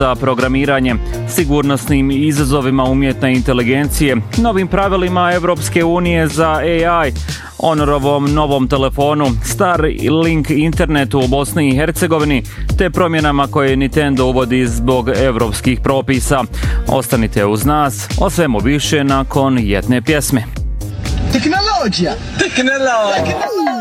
za programiranje, sigurnosnim izazovima umjetne inteligencije, novim pravilima Evropske unije za AI, Honorovom novom telefonu, Starlink internetu u Bosni i Hercegovini, te promjenama koje Nintendo uvodi zbog evropskih propisa. Ostanite uz nas, o svemu više nakon jedne pjesme. Tehnologija!